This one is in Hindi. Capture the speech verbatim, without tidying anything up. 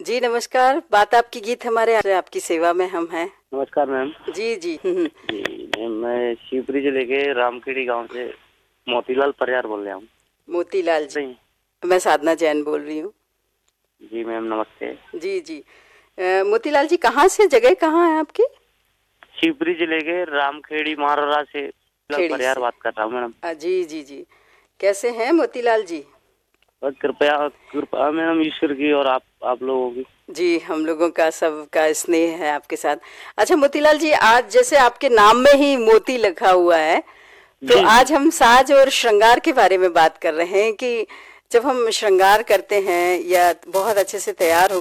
जी नमस्कार। बात आपकी गीत हमारे आपकी सेवा में हम हैं। नमस्कार मैम। जी जी जी मैम, मैं शिवपुरी जिले के रामखेड़ी गांव से मोतीलाल परियार बोल रहा हूँ। मोतीलाल जी, मैं साधना जैन बोल रही हूँ। जी मैम नमस्ते। जी जी आ, मोतीलाल जी कहाँ से, जगह कहाँ है आपकी? शिवपुरी जिले के रामखेड़ी महाराज से परियार बात कर रहा हूँ मैडम। जी जी जी, कैसे हैं मोतीलाल जी? बस कृपया कृपा मैडम ईश्वर की और आप आप लोगों की। जी हम लोगों का सबका स्नेह है आपके साथ। अच्छा मोतीलाल जी, आज जैसे आपके नाम में ही मोती लिखा हुआ है, तो आज हम साज और श्रृंगार के बारे में बात कर रहे हैं कि जब हम श्रृंगार करते हैं या बहुत अच्छे से तैयार हो